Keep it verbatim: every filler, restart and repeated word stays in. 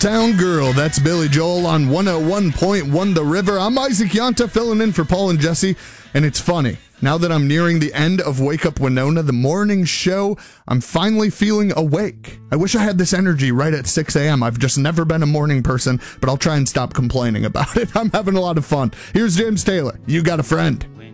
Uptown Girl. That's Billy Joel on one oh one point one The River. I'm Isaac Yanta filling in for Paul and Jesse, and it's funny. Now that I'm nearing the end of Wake Up Winona, the morning show, I'm finally feeling awake. I wish I had this energy right at six a.m. I've just never been a morning person, but I'll try and stop complaining about it. I'm having a lot of fun. Here's James Taylor. You Got a Friend.